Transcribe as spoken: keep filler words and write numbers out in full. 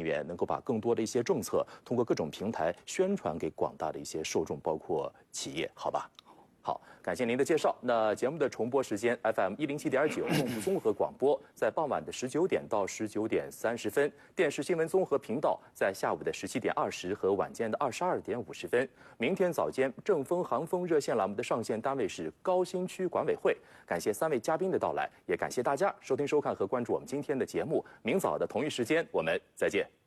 员能够把更多的一些政策通过各种平台宣传给广大的一些受众，包括企业，好吧？好，感谢您的介绍。那节目的重播时间 F M 一零七点九动物综合广播，在傍晚的十九点到十九点三十分；电视新闻综合频道在下午的十七点二十和晚间的二十二点五十分。明天早间正风航风热线栏目的上线单位是高新区管委会。感谢三位嘉宾的到来，也感谢大家收听收看和关注我们今天的节目。明早的同一时间，我们再见。